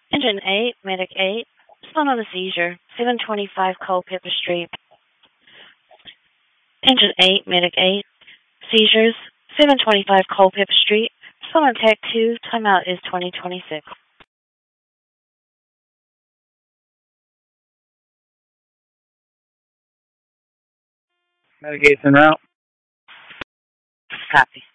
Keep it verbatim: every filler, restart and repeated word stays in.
Engine eight, Medic eight, still on a seizure, seven twenty-five Culpeper Street. Engine eight, Medic eight, seizures, seven twenty-five Culpeper Street. Still on Tech two, timeout is twenty twenty-six. Medicate's en route. Copy.